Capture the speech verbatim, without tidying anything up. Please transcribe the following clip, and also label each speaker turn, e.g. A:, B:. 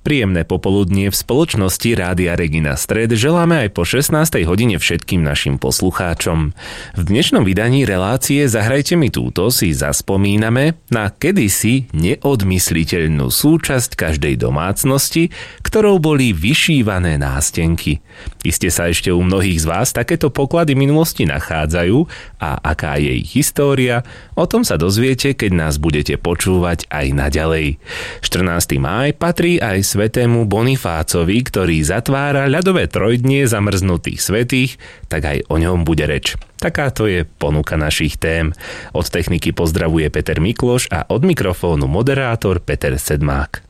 A: Príjemné popoludnie v spoločnosti Rádia Regina Stred želáme aj po šestnástej hodine všetkým našim poslucháčom. V dnešnom vydaní relácie Zahrajte mi túto si zaspomíname na kedysi neodmysliteľnú súčasť každej domácnosti, ktorou boli vyšívané nástenky. Iste sa ešte u mnohých z vás takéto poklady minulosti nachádzajú a aká je ich história, o tom sa dozviete, keď nás budete počúvať aj naďalej. štrnásteho mája patrí aj svätému Bonifácovi, ktorý zatvára ľadové trojdnie zamrznutých svätých, tak aj o ňom bude reč. Takáto je ponuka našich tém. Od techniky pozdravuje Peter Mikloš a od mikrofónu moderátor Peter Sedmák.